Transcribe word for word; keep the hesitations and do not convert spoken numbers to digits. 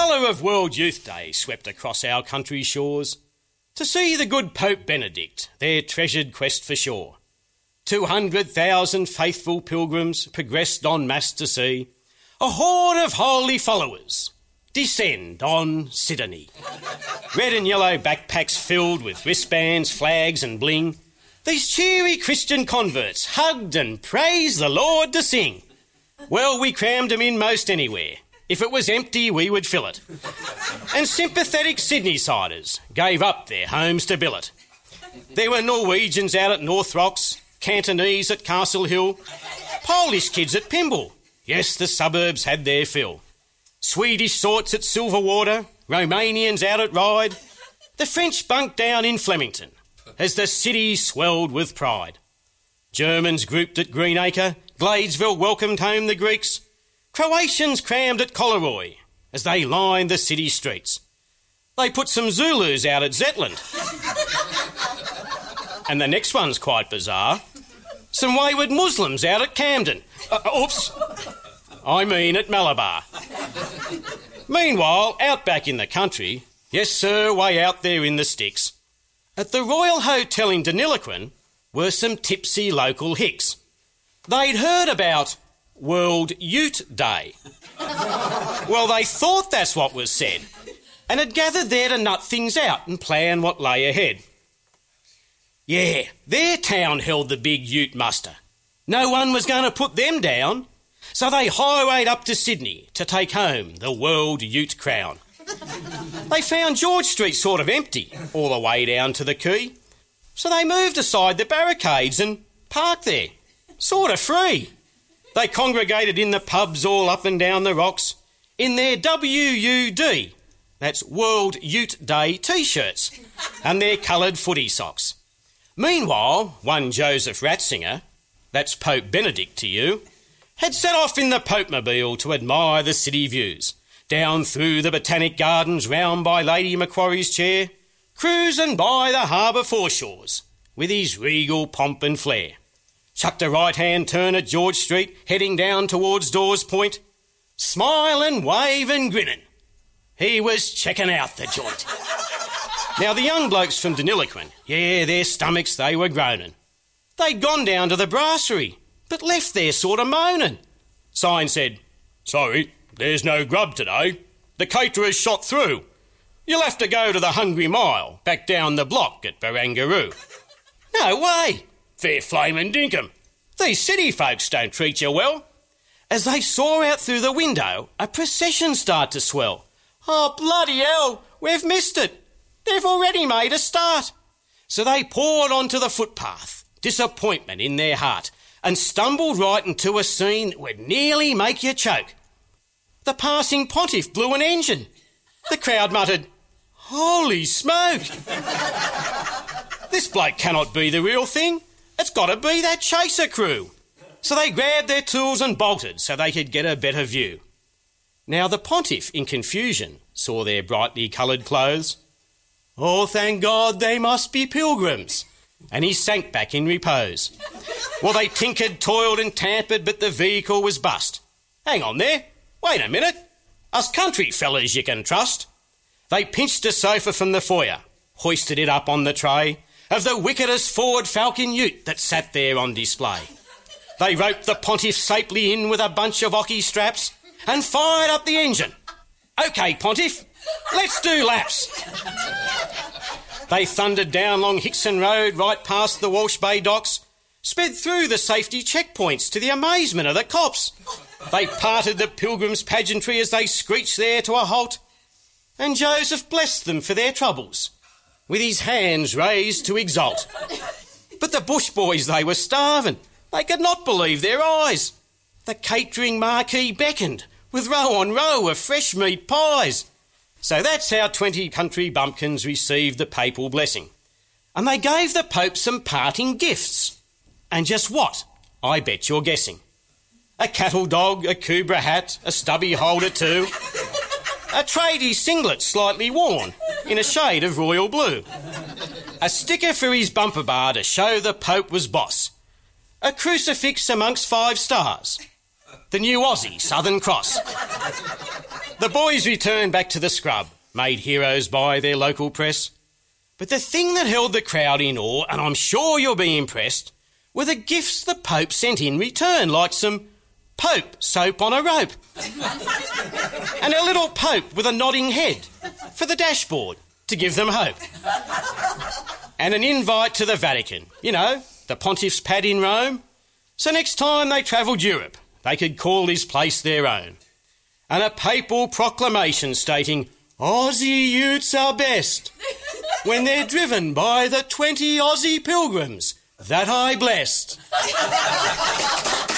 colour of World Youth Day swept across our country shores to see the good Pope Benedict, their treasured quest for shore. Two hundred thousand faithful pilgrims progressed en masse to see a horde of holy followers descend on Sydney. Red and yellow backpacks filled with wristbands, flags and bling, these cheery Christian converts hugged and praised the Lord to sing. Well, we crammed them in most anywhere. If it was empty, we would fill it. And sympathetic Sydney-siders gave up their homes to billet. There were Norwegians out at North Rocks, Cantonese at Castle Hill, Polish kids at Pymble. Yes, the suburbs had their fill. Swedish sorts at Silverwater, Romanians out at Ryde. The French bunked down in Flemington as the city swelled with pride. Germans grouped at Greenacre, Gladesville welcomed home the Greeks. Croatians crammed at Coleroy as they lined the city streets. They put some Zulus out at Zetland. And the next one's quite bizarre. Some wayward Muslims out at Camden. Uh, oops. I mean at Malabar. Meanwhile, out back in the country, yes sir, way out there in the sticks, at the Royal Hotel in Deniliquin were some tipsy local hicks. They'd heard about World Ute Day. Well, they thought that's what was said, and had gathered there to nut things out and plan what lay ahead. Yeah, their town held the big Ute muster. No one was going to put them down, so they highwayed up to Sydney to take home the World Ute crown. They found George Street sort of empty all the way down to the quay, so they moved aside the barricades and parked there, sort of free. They congregated in the pubs all up and down the rocks in their W U D, that's World Ute Day T-shirts, and their coloured footy socks. Meanwhile, one Joseph Ratzinger, that's Pope Benedict to you, had set off in the Pope-mobile to admire the city views, down through the Botanic Gardens round by Lady Macquarie's chair, cruising by the harbour foreshores with his regal pomp and flair. Chucked a right-hand turn at George Street, heading down towards Dawes Point, smiling, waving, grinning. He was checking out the joint. Now, the young blokes from Deniliquin, yeah, their stomachs, they were groaning. They'd gone down to the brasserie, but left there sort of moaning. Sign said, "Sorry, there's no grub today. The caterer's shot through. You'll have to go to the Hungry Mile, back down the block at Barangaroo." No way! Fair flamin' dinkum. These city folks don't treat you well. As they saw out through the window, a procession started to swell. Oh, bloody hell, we've missed it. They've already made a start. So they poured onto the footpath, disappointment in their heart, and stumbled right into a scene that would nearly make you choke. The passing pontiff blew an engine. The crowd muttered, "Holy smoke! This bloke cannot be the real thing. It's got to be that chaser crew." So they grabbed their tools and bolted so they could get a better view. Now the pontiff, in confusion, saw their brightly coloured clothes. Oh, thank God they must be pilgrims. And he sank back in repose. Well, they tinkered, toiled and tampered, but the vehicle was bust. Hang on there. Wait a minute. Us country fellas you can trust. They pinched a sofa from the foyer, hoisted it up on the tray of the wickedest Ford Falcon Ute that sat there on display. They roped the pontiff safely in with a bunch of hockey straps and fired up the engine. OK, pontiff, let's do laps. They thundered down Long Hickson Road right past the Walsh Bay docks, sped through the safety checkpoints to the amazement of the cops. They parted the pilgrims' pageantry as they screeched there to a halt, and Joseph blessed them for their troubles, with his hands raised to exalt. But the bush boys, they were starving. They could not believe their eyes. The catering marquee beckoned, with row on row of fresh meat pies. So that's how twenty country bumpkins received the papal blessing. And they gave the Pope some parting gifts. And just what? I bet you're guessing. A cattle dog, a Kubra hat, a stubby holder too. A tradie singlet slightly worn, in a shade of royal blue. A sticker for his bumper bar to show the Pope was boss. A crucifix amongst five stars. The new Aussie Southern Cross. The boys returned back to the scrub, made heroes by their local press. But the thing that held the crowd in awe, and I'm sure you'll be impressed, were the gifts the Pope sent in return, like some Pope soap on a rope and a little Pope with a nodding head for the dashboard to give them hope. And an invite to the Vatican, you know, the Pontiff's pad in Rome. So next time they travelled Europe, they could call his place their own. And a papal proclamation stating, Aussie youths are best, when they're driven by the twenty Aussie pilgrims that I blessed.